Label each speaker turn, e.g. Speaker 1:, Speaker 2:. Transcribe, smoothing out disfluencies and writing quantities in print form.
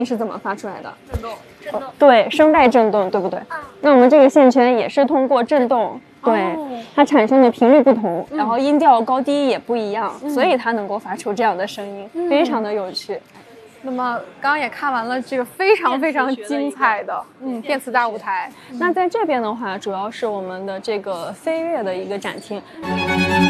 Speaker 1: 是怎么发出来的？
Speaker 2: 震动，震动。
Speaker 1: 对，声带振动，对不对？那我们这个线圈也是通过振动，对，它产生的频率不同，然后音调高低也不一样，所以它能够发出这样的声音，非常的有趣。
Speaker 2: 那么刚刚也看完了这个非常非常精彩的电磁大舞台。
Speaker 1: 那在这边的话，主要是我们的这个飞跃的一个展厅。